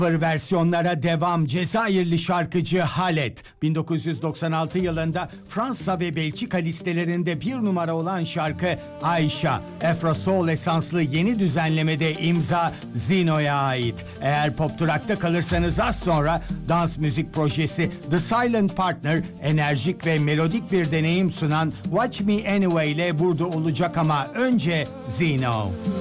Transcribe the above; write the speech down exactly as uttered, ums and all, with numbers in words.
Cover versiyonlara devam. Cezayirli şarkıcı Halet bin dokuz yüz doksan altı yılında Fransa ve Belçika listelerinde bir numara olan şarkı Ayşa, Afro Soul esanslı yeni düzenlemede imza Zino'ya ait. Eğer pop durakta kalırsanız az sonra dans müzik projesi The Silent Partner enerjik ve melodik bir deneyim sunan Watch Me Anyway ile burada olacak ama önce Zino.